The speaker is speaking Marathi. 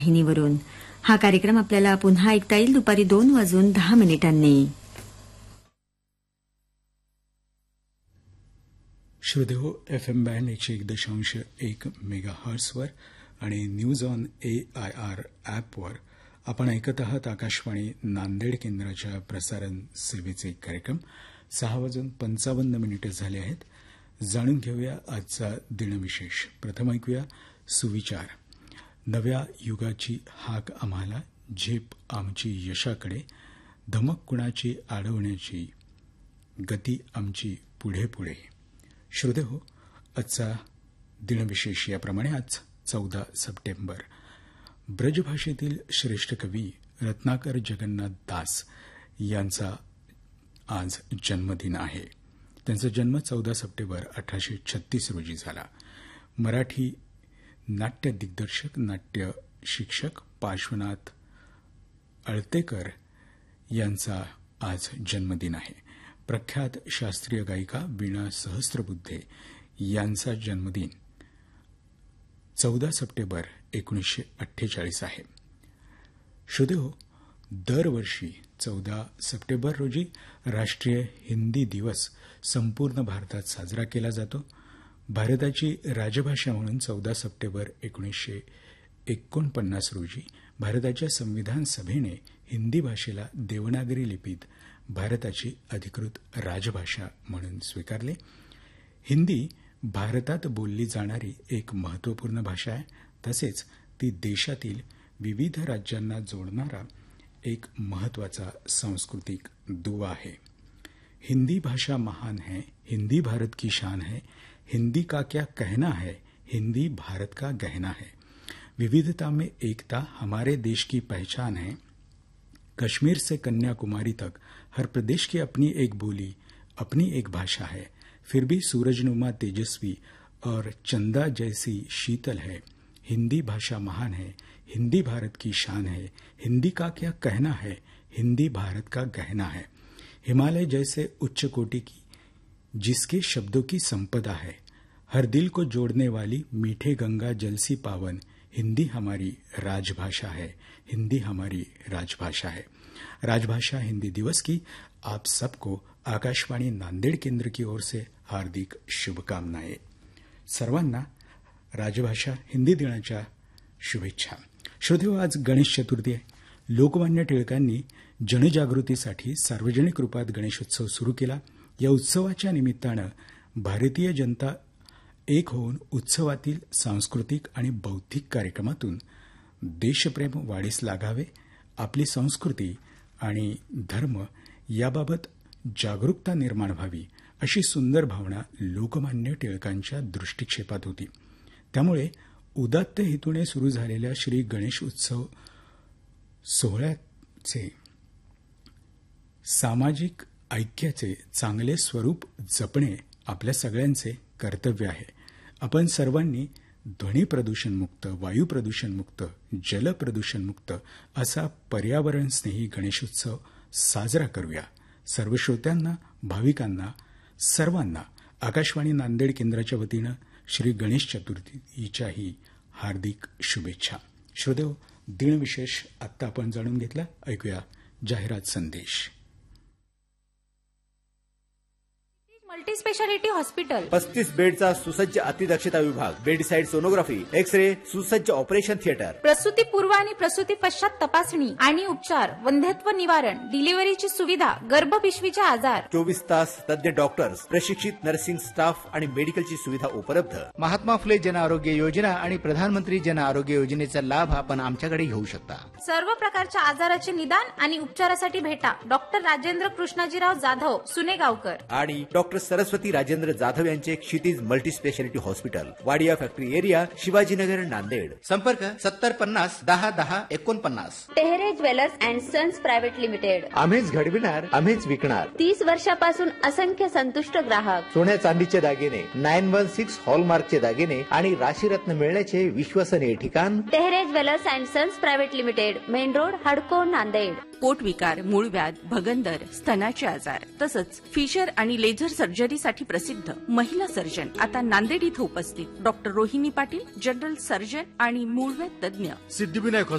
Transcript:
वाहिनीवरून हा कार्यक्रम आपल्याला पुन्हा ऐकता येईल दुपारी 2:10 श्रोतेहो, FM बँड 101.1 मेगाहर्ट्झवर आणि न्यूज ऑन AIR ॲपवर आपण ऐकत आहात आकाशवाणी नांदेड केंद्राच्या प्रसारण सेवेचे कार्यक्रम. 6:55 झाले आहेत. जाणून घेऊया आजचा दिनविशेष. प्रथम ऐकूया सुविचार. नव्या युगाची हाक आम्हाला, झेप आमची यशाकडे, धमक कुणाची अडवण्याची, गती आमची पुढे पुढे. श्रोतेहो, आजचा दिनविशेष याप्रमाणे. आज 14 सप्टेंबर. ब्रजभाषेतील श्रेष्ठ कवी रत्नाकर जगन्नाथ दास यांचा आज जन्मदिन आहे. त्यांचा जन्म 14 सप्टेंबर 1836 रोजी झाला. मराठी नाट्य दिग्दर्शक, नाट्य शिक्षक पार्श्वनाथ अळतेकर यांचा आज जन्मदिन आहे. प्रख्यात शास्त्रीय गायिका वीणा सहस्त्रबुद्धे यांचा जन्मदिन 14 सप्टेंबर 1948 आहे. श्रोतेहो, दरवर्षी 14 सप्टेंबर रोजी राष्ट्रीय हिंदी दिवस संपूर्ण भारतात साजरा केला जातो. भारताची राजभाषा म्हणून 14 सप्टेंबर 1949 रोजी भारताच्या संविधान सभेने हिंदी भाषेला देवनागरी लिपीत भारताची अधिकृत राजभाषा म्हणून स्वीकारले. हिंदी भारतात बोलली जाणारी एक महत्त्वपूर्ण भाषा आहे. तसेच ती देशातील विविध राज्यांना जोडणारा एक महत्त्वाचा सांस्कृतिक दुवा आहे. हिंदी भाषा महान है, हिंदी भारत की शान है, हिंदी का क्या कहना है, हिंदी भारत का गहना है. विविधता में एकता हमारे देश की पहचान है. कश्मीर से कन्याकुमारी तक हर प्रदेश की अपनी एक बोली, अपनी एक भाषा है. फिर भी सूरजनुमा तेजस्वी और चंदा जैसी शीतल है. हिंदी भाषा महान है, हिंदी भारत की शान है, हिंदी का क्या कहना है, हिंदी भारत का गहना है. हिमालय जैसे उच्च कोटि की जिसके शब्दों की संपदा है, हर दिल को जोड़ने वाली मीठे गंगा जल सी पावन, हिंदी हमारी राजभाषा है, हिंदी हमारी राजभाषा है. राजभाषा हिंदी दिवस की आप सबको आकाशवाणी नांदेड़ केंद्र की ओर से हार्दिक शुभकामनाएं. सर्वांना राजभाषा हिंदी दिनाच्या शुभेच्छा. श्रोतेहो, आज गणेश चतुर्थी आहे. लोकमान्य टिळकांनी जनजागृतीसाठी सार्वजनिक रूपात गणेशोत्सव सुरू केला. या उत्सवाच्या निमित्तानं भारतीय जनता एक होऊन उत्सवातील सांस्कृतिक आणि बौद्धिक कार्यक्रमातून देशप्रेम वाढीस लागावे, आपली संस्कृती आणि धर्म याबाबत जागरूकता निर्माण व्हावी, अशी सुंदर भावना लोकमान्य टिळकांच्या दृष्टिक्षेपात होती. त्यामुळे उदात्त हेतूने सुरू झालेल्या श्री गणेश उत्सव सोहळ्याचे सामाजिक ऐक्याचे चांगले स्वरूप जपणे आपल्या सगळ्यांचे कर्तव्य आहे. आपण सर्वांनी ध्वनी प्रदूषणमुक्त, वायू प्रदूषणमुक्त, जल प्रदूषणमुक्त असा पर्यावरणस्नेही गणेशोत्सव साजरा करूया. सर्व श्रोत्यांना, भाविकांना, सर्वांना आकाशवाणी नांदेड केंद्राच्या वतीनं श्री गणेश चतुर्थीच्याही हार्दिक शुभेच्छा. श्रोतेहो, दिनविशेष आत्ता आपण जाणून घेतला. ऐकूया जाहिरात संदेश. मल्टी स्पेशालिटी हॉस्पिटल 35 बेडचा सुसज्ज अतिदक्षता विभाग, बेडसाइड सोनोग्राफी, एक्स-रे, सुसज्ज ऑपरेशन थिएटर, प्रसूती पूर्व आणि प्रसूती पश्चात तपासणी आणि उपचार, वंध्यत्व निवारण, डिलिव्हरीची सुविधा, गर्भपिशवीचे आजार, 24 तास तज्ञ डॉक्टर्स, प्रशिक्षित नर्सिंग स्टाफ आणि मेडिकलची सुविधा उपलब्ध. महात्मा फुले जन आरोग्य योजना आणि प्रधानमंत्री जन आरोग्य योजनेचा लाभ आपण आमच्याकडे घेऊ शकता. सर्व प्रकारच्या आजाराचे निदान आणि उपचारासाठी भेटा डॉक्टर राजेंद्र कृष्णाजीराव जाधव, सुनेगावकर आणि डॉक्टर सरस्वती राजेंद्र जाधव यांचे क्षितिज multi speciality hospital, Wadia factory area, Shivajinagar, Nanded. संपर्क 7050 10 10 49. Tehre jewellers and sons private limited. आम्हीच घडविणार, आम्हीच विकणार. 30 वर्षापासून असंख्य संतुष्ट ग्राहक. सोन्या चांदीचे दागिने, 916 हॉलमार्कचे दागिने आणि राशीरत्न मिळण्याचे विश्वसनीय ठिकाण Tehre jewellers and sons private limited, main road, हडको, नांदेड. पोटविकार, मूळव्याध, भगंदर, स्तनाचे आजार तसंच फिशर आणि लेझर सर्जरीसाठी प्रसिद्ध महिला सर्जन आता नांदेड इथं उपस्थित. Doctor Rohini Patil, general surgeon आणि मूळव्याध तज्ञ. सिद्धिविनायक